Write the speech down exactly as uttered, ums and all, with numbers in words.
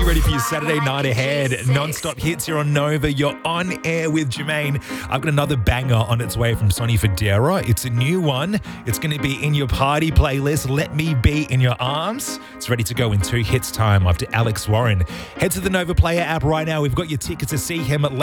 you ready for your Saturday night ahead? Non-stop hits here on Nova. You're on air with Jermaine. I've got another banger on its way from Sonny Fodera. It's a new one. It's going to be in your party playlist. Let Me Be in Your Arms. It's ready to go in two hits time after Alex Warren. Head to the Nova Player app right now. We've got your tickets to see him at